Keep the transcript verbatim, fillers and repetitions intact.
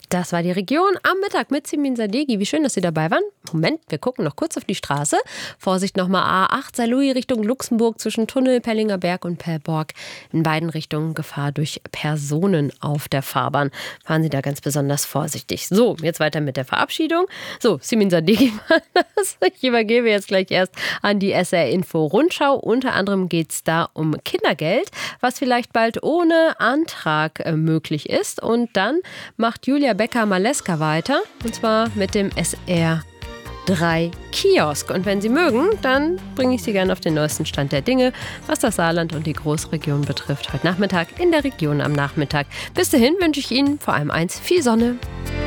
Das war die Region am Mittag mit Simin Sadeghi. Wie schön, dass Sie dabei waren. Moment, wir gucken noch kurz auf die Straße. Vorsicht nochmal A acht, Saarlouis Richtung Luxemburg zwischen Tunnel, Pellinger Berg und Pellborg. In beiden Richtungen Gefahr durch Personen auf der Fahrbahn. Fahren Sie da ganz besonders vorsichtig. So, jetzt weiter mit der Verabschiedung. So, Simin Sadeghi war das. Ich übergebe jetzt gleich erst an die S R Info Rundschau. Unter anderem geht es da um Kindergeld, was vielleicht bald ohne Antrag äh, möglich ist. Und dann macht Julia Becker-Maleska weiter, und zwar mit dem S R drei Kiosk. Und wenn Sie mögen, dann bringe ich Sie gerne auf den neuesten Stand der Dinge, was das Saarland und die Großregion betrifft, heute Nachmittag in der Region am Nachmittag. Bis dahin wünsche ich Ihnen vor allem eins, viel Sonne.